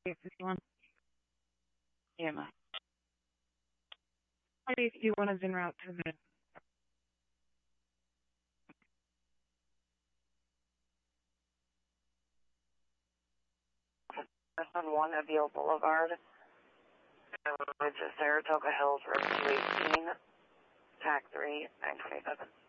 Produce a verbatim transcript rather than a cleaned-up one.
eight fifty-one. Yeah, ma. eight fifty-one is en route to the... On one Abiel Boulevard, which is Saratoga Hills, Road two eighteen, T A C three, nine twenty-seven.